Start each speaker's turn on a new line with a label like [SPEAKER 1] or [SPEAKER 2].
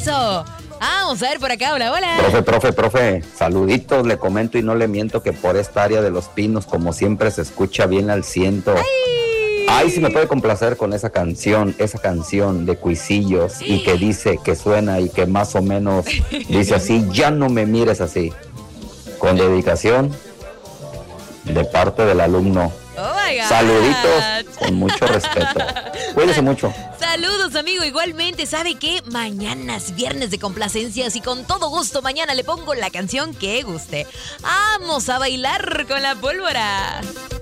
[SPEAKER 1] Eso. Vamos a ver por acá, hola, hola.
[SPEAKER 2] Profe, saluditos, le comento y no le miento que por esta área de Los Pinos, como siempre, se escucha bien al ciento. Ay, si me puede complacer con esa canción de Cuisillos, y que dice, que suena y que más o menos dice así: ya no me mires así. Con dedicación de parte del alumno.
[SPEAKER 1] Oh my God.
[SPEAKER 2] Saluditos con mucho respeto. Cuídese mucho.
[SPEAKER 1] Saludos, amigo. Igualmente, ¿sabe qué? Mañana es viernes de complacencias y con todo gusto mañana le pongo la canción que guste. Vamos a bailar con la pólvora.